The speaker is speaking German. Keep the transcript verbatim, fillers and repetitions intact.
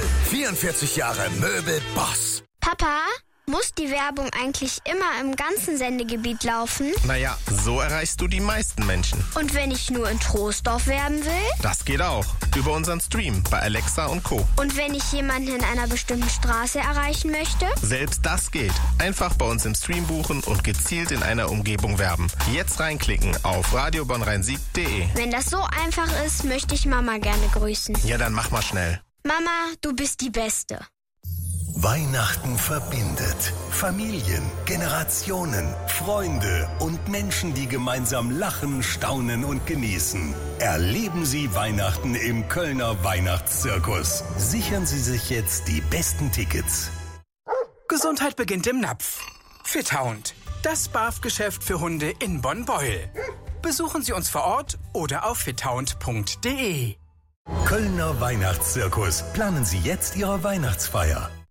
vierundvierzig Jahre Möbelboss. Papa, muss die Werbung eigentlich immer im ganzen Sendegebiet laufen? Naja, so erreichst du die meisten Menschen. Und wenn ich nur in Troisdorf werben will? Das geht auch. Über unseren Stream bei Alexa und Co. Und wenn ich jemanden in einer bestimmten Straße erreichen möchte? Selbst das geht. Einfach bei uns im Stream buchen und gezielt in einer Umgebung werben. Jetzt reinklicken auf radio bonn rhein sieg punkt de. Wenn das so einfach ist, möchte ich Mama gerne grüßen. Ja, dann mach mal schnell. Mama, du bist die Beste. Weihnachten verbindet Familien, Generationen, Freunde und Menschen, die gemeinsam lachen, staunen und genießen. Erleben Sie Weihnachten im Kölner Weihnachtszirkus. Sichern Sie sich jetzt die besten Tickets. Gesundheit beginnt im Napf. Fithound, das B A F-Geschäft für Hunde in Bonn-Beuel. Besuchen Sie uns vor Ort oder auf fithound punkt de. Kölner Weihnachtszirkus. Planen Sie jetzt Ihre Weihnachtsfeier.